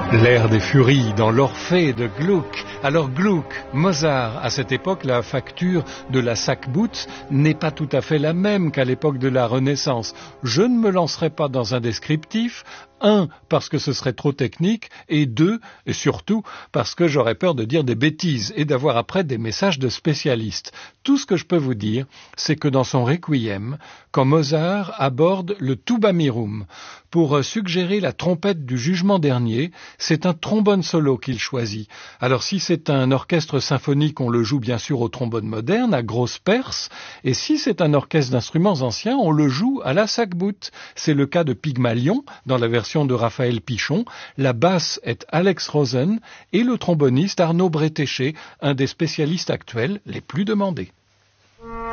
L'air des furies dans l'Orphée de Gluck. Alors Gluck, Mozart, à cette époque, la facture de la Sackbut n'est pas tout à fait la même qu'à l'époque de la Renaissance. Je ne me lancerai pas dans un descriptif. 1, parce que ce serait trop technique, et 2, et surtout, parce que j'aurais peur de dire des bêtises et d'avoir après des messages de spécialistes. Tout ce que je peux vous dire, c'est que dans son Requiem, quand Mozart aborde le Tuba Mirum pour suggérer la trompette du jugement dernier, c'est un trombone solo qu'il choisit. Alors si c'est un orchestre symphonique, on le joue bien sûr au trombone moderne, à grosse perce, et si c'est un orchestre d'instruments anciens, on le joue à la Sackbut. C'est le cas de Pygmalion, dans la version de Raphaël Pichon. La basse est Alex Rosen et le tromboniste Arnaud Bretéché, un des spécialistes actuels les plus demandés.